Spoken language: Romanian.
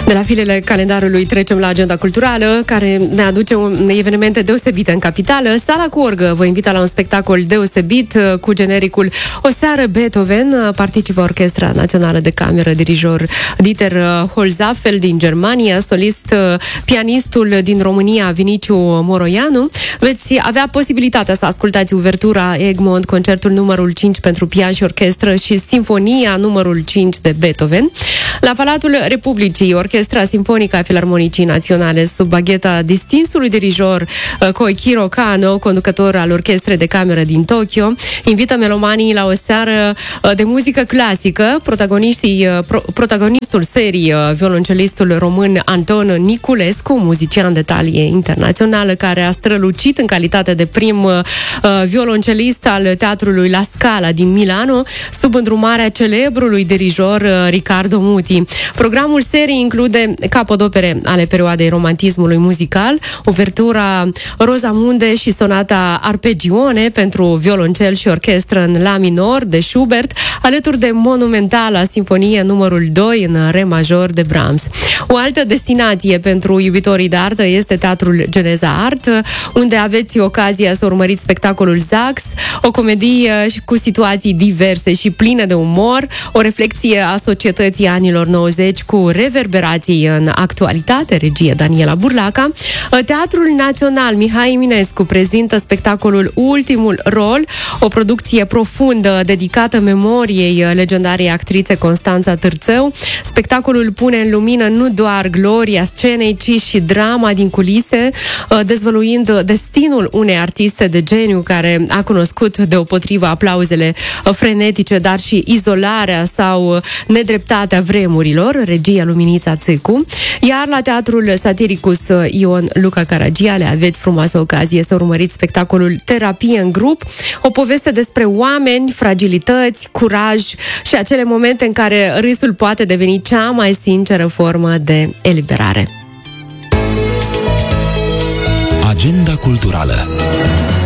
De la filele calendarului trecem la agenda culturală, care ne aduce evenimente deosebite în capitală. Sala Corgă vă invită la un spectacol deosebit cu genericul O seară Beethoven. Participă Orchestra Națională de Cameră, dirijor Dieter Holzapfel din Germania, solist pianistul din România Viniciu Moroianu. Veți avea posibilitatea să ascultați uvertura Egmont, concertul numărul 5 pentru pian și orchestră și sinfonia numărul 5 de Beethoven. La Palatul Republicii, Orchestra Simfonică a Filarmonicii Naționale, sub bagheta distinsului dirijor Koichiro Kano, conducător al Orchestrei de Cameră din Tokyo, invită melomanii la o seară de muzică clasică. Protagonistul serii, violoncelistul român Anton Niculescu, muzician de talie internațională, care a strălucit în calitate de prim violoncelist al Teatrului La Scala din Milano, sub îndrumarea celebrului dirijor Riccardo Muti. Programul serii include capodopere ale perioadei romantismului muzical, uvertura Rosamunde și sonata Arpegione pentru violoncel și orchestră în la minor de Schubert, alături de monumentala sinfonie numărul 2 în re major de Brahms. O altă destinație pentru iubitorii de artă este Teatrul Geneza Art, unde aveți ocazia să urmăriți spectacolul Zax, o comedie cu situații diverse și pline de umor, o reflecție a societății anilor 90 cu reverberații în actualitate, regie Daniela Burlaca. Teatrul Național Mihai Eminescu prezintă spectacolul Ultimul Rol, o producție profundă dedicată memoriei legendarei actrițe Constanța Târțău. Spectacolul pune în lumină nu doar gloria scenei, ci și drama din culise, dezvăluind destinul unei artiste de geniu care a cunoscut deopotrivă aplauzele frenetice, dar și izolarea sau nedreptatea vremurilor, regia Luminița Țâcu. Iar la Teatrul Satiricus Ion Luca Caragiale aveți frumoasă ocazie să urmăriți spectacolul Terapie în grup, o poveste despre oameni, fragilități, curaj și acele momente în care râsul poate deveni cea mai sinceră formă de eliberare. Agenda culturală.